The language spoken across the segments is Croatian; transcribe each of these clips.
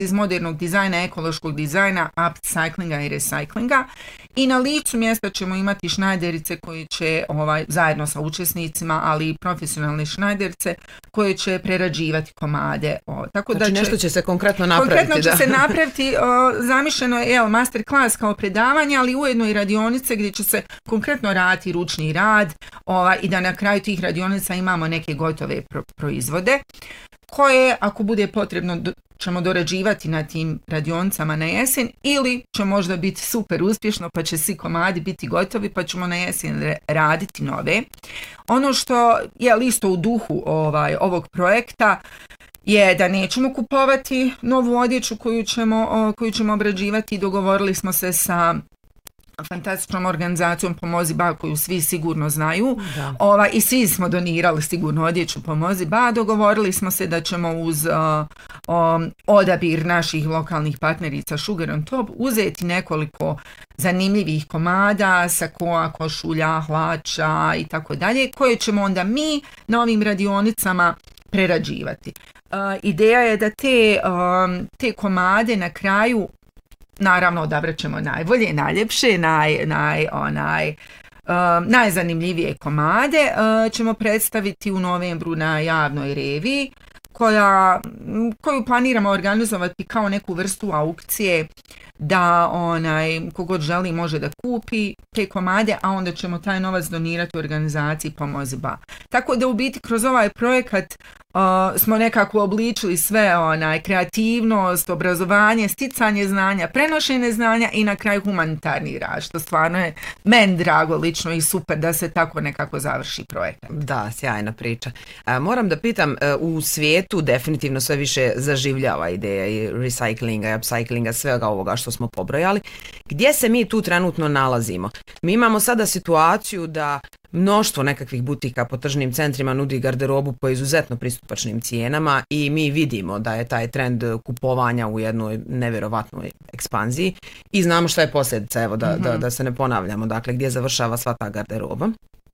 iz modernog dizajna, ekološkog dizajna, upcyclinga i recyklinga. I na licu mjesta ćemo imati šnajderice koji će zajedno sa učesnicima, ali i profesionalne šnajderice koje će prerađivati komade. Tako znači nešto će se konkretno napraviti. Konkretno će se napraviti, zamišljeno je master class kao predavanje, ali ujedno i radionice gdje će se konkretno raditi ručni rad i da na kraju tih radionica imamo neke gotove proizvode koje, ako bude potrebno, ćemo dorađivati na tim radionicama na jesen ili će možda biti super uspješno pa će svi komadi biti gotovi pa ćemo na jesen raditi nove. Ono što je isto u duhu ovog projekta je da nećemo kupovati novu odjeću koju ćemo obrađivati. Dogovorili smo se sa fantastičnom organizacijom Pomozi Ba koju svi sigurno znaju i svi smo donirali sigurno odjeću Pomozi Ba. Dogovorili smo se da ćemo uz odabir naših lokalnih partnerica Sugar on Top uzeti nekoliko zanimljivih komada, sakoa, košulja, hlača i tako dalje koje ćemo onda mi na ovim radionicama prerađivati. Ideja je da te komade na kraju naravno odabrat ćemo najbolje, najljepše, najzanimljivije komade ćemo predstaviti u novembru na javnoj reviji koju planiramo organizovati kao neku vrstu aukcije da kogod želi može da kupi te komade, a onda ćemo taj novac donirati u organizaciji Pomozi Ba. Tako da u biti kroz ovaj projekat smo nekako obličili sve kreativnost, obrazovanje, sticanje znanja, prenošenje znanja i na kraju humanitarni rad, što stvarno je meni drago lično i super da se tako nekako završi projekat. Da, sjajna priča. Moram da pitam, u svijetu definitivno sve više zaživljava ideja i recyklinga i upcyclinga, svega ovoga što smo pobrojali. Gdje se mi tu trenutno nalazimo? Mi imamo sada situaciju da mnoštvo nekakvih butika po tržnim centrima nudi garderobu po izuzetno pristupačnim cijenama i mi vidimo da je taj trend kupovanja u jednoj nevjerovatnoj ekspanziji i znamo šta je posljedica, evo da se ne ponavljamo, dakle gdje završava sva ta garderoba.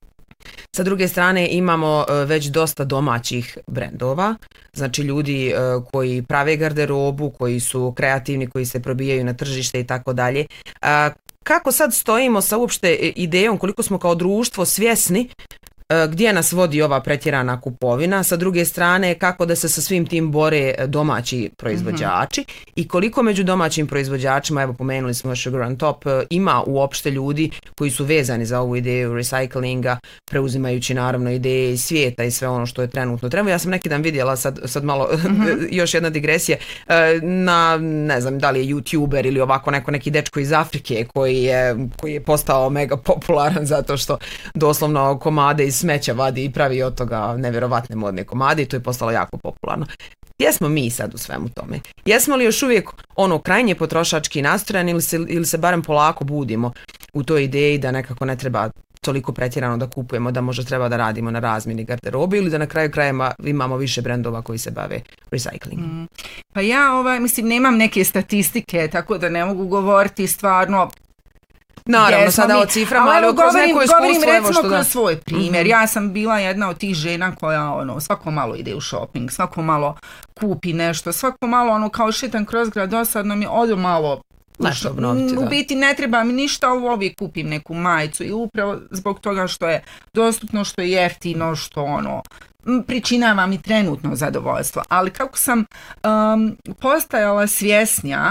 Sa druge strane imamo već dosta domaćih brendova, znači ljudi koji prave garderobu, koji su kreativni, koji se probijaju na tržište i tako dalje. Kako sad stojimo sa uopšte idejom, koliko smo kao društvo svjesni gdje nas vodi ova pretjerana kupovina, sa druge strane kako da se sa svim tim bore domaći proizvođači i koliko među domaćim proizvođačima, evo pomenuli smo Sugar on Top, ima uopšte ljudi koji su vezani za ovu ideju recyklinga, preuzimajući naravno ideje iz svijeta i sve ono što je trenutno treba. Ja sam neki dan vidjela, sad malo još jedna digresija, na ne znam da li je YouTuber ili ovako neki dečko iz Afrike koji je postao mega popularan zato što doslovno komade iz smeća vadi i pravi od toga nevjerovatne modne komade i to je postalo jako popularno. Gdje smo mi sad u svemu tome? Jesmo li još uvijek krajnje potrošački nastrojen ili se barem polako budimo u toj ideji da nekako ne treba toliko pretjerano da kupujemo, da možda treba da radimo na razmjeni garderobe ili da na kraju krajeva imamo više brendova koji se bave recyclingom? Pa ja nemam neke statistike, tako da ne mogu govoriti stvarno. Naravno, sada o ciframa, ali kroz neko iskustvo, evo što da. Kroz svoj primjer. Ja sam bila jedna od tih žena koja svako malo ide u shopping, svako malo kupi nešto, svako malo kao šetam kroz grad, dosadno mi odu malo nešto obnoviti. U biti ne treba mi ništa, uvijek kupim neku majicu i upravo zbog toga što je dostupno, što je jeftino, što pričinava mi trenutno zadovoljstvo. Ali kako sam postajala svjesnija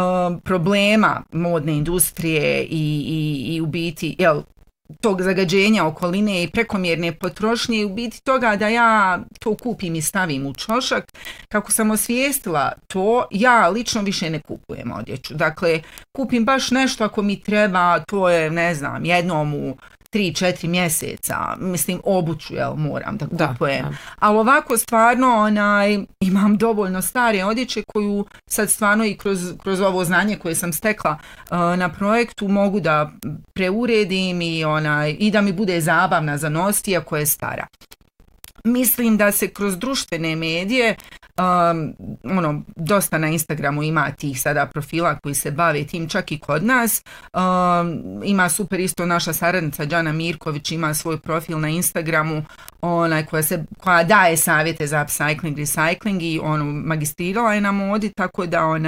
problema modne industrije i u biti tog zagađenja okoline i prekomjerne potrošnje i u biti toga da ja to kupim i stavim u čošak, kako sam osvijestila to, ja lično više ne kupujem odjeću. Dakle, kupim baš nešto ako mi treba, to je, ne znam, jednom u 3-4 mjeseca, obuću, moram da kupujem. Da. Ali ovako stvarno imam dovoljno stare odjeće koju sad stvarno i kroz ovo znanje koje sam stekla na projektu mogu da preuredim i da mi bude zabavna za nositi ako je stara. Mislim da se kroz društvene medije, dosta na Instagramu ima tih sada profila koji se bave tim, čak i kod nas. Ima super isto naša saradnica Đana Mirković, ima svoj profil na Instagramu, koja daje savjete za upcycling, recycling i magistrirala je na modi, tako da